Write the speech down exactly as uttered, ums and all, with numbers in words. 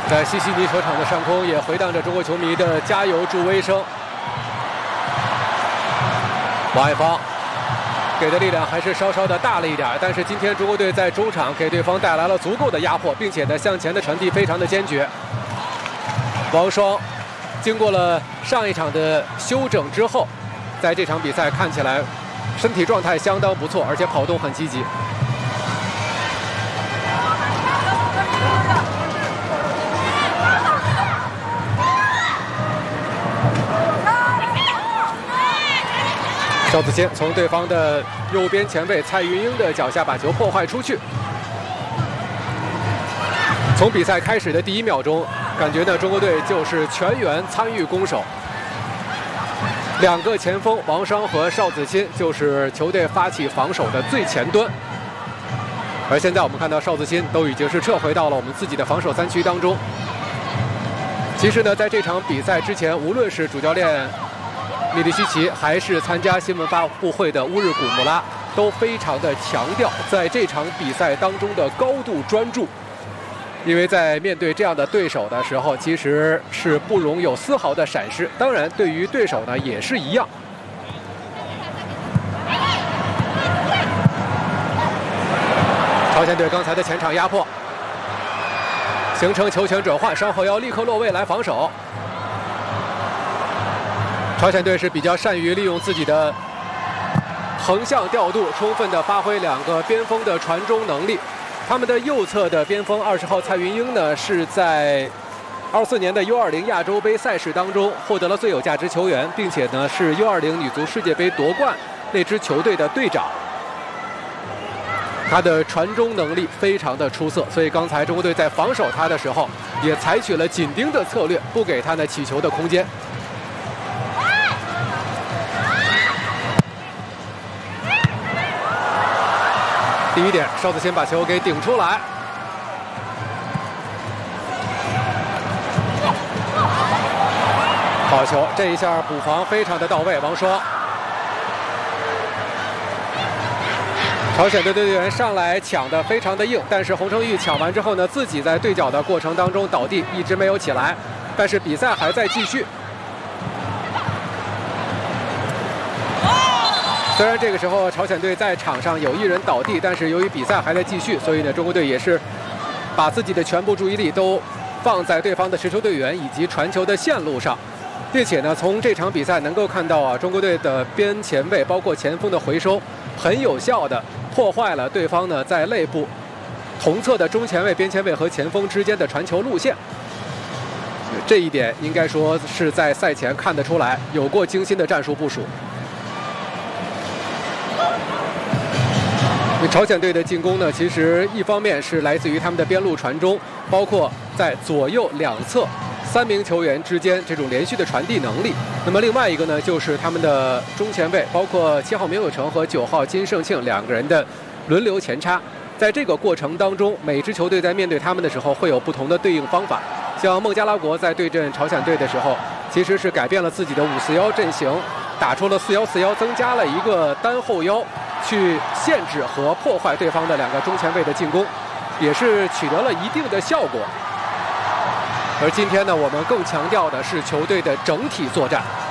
在西悉尼球场的上空也回荡着中国球迷的加油助威声。王爱芳给的力量还是稍稍的大了一点，但是今天中国队在中场给对方带来了足够的压迫，并且呢向前的传递非常的坚决。王霜经过了上一场的休整之后，在这场比赛看起来身体状态相当不错，而且跑动很积极。赵子谦从对方的右边前卫蔡云英的脚下把球破坏出去。从比赛开始的第一秒钟，感觉呢中国队就是全员参与攻守。两个前锋王霜和邵子钦就是球队发起防守的最前端。而现在我们看到邵子钦都已经是撤回到了我们自己的防守三区当中。其实呢，在这场比赛之前，无论是主教练米利西奇还是参加新闻发布会的乌日古穆拉都非常的强调在这场比赛当中的高度专注，因为在面对这样的对手的时候，其实是不容有丝毫的闪失。当然，对于对手呢也是一样。朝鲜队刚才的前场压迫，形成球权转换，稍后要立刻落位来防守。朝鲜队是比较善于利用自己的横向调度，充分的发挥两个边锋的传中能力。他们的右侧的边锋二十号蔡云英呢，是在二四年的 U 二零亚洲杯赛事当中获得了最有价值球员，并且呢是 U 二零女足世界杯夺冠那支球队的队长。他的传中能力非常的出色，所以刚才中国队在防守他的时候，也采取了紧盯的策略，不给他呢起球的空间。第一点，邵子谦把球给顶出来。好球，这一下补防非常的到位。王霜，朝鲜队队员上来抢的非常的硬，但是洪承玉抢完之后呢，自己在对角的过程当中倒地，一直没有起来。但是比赛还在继续。虽然这个时候朝鲜队在场上有一人倒地，但是由于比赛还在继续，所以呢，中国队也是把自己的全部注意力都放在对方的持球队员以及传球的线路上，并且呢，从这场比赛能够看到啊，中国队的边前卫包括前锋的回收，很有效的破坏了对方呢在内部同侧的中前卫、边前卫和前锋之间的传球路线。这一点应该说是在赛前看得出来，有过精心的战术部署。朝鲜队的进攻呢，其实一方面是来自于他们的边路传中，包括在左右两侧三名球员之间这种连续的传递能力。那么另外一个呢，就是他们的中前卫，包括七号明友成和九号金圣庆两个人的轮流前插。在这个过程当中，每支球队在面对他们的时候会有不同的对应方法。像孟加拉国在对阵朝鲜队的时候，其实是改变了自己的五四幺阵型，打出了四幺四幺，增加了一个单后腰，去限制和破坏对方的两个中前卫的进攻，也是取得了一定的效果。而今天呢，我们更强调的是球队的整体作战。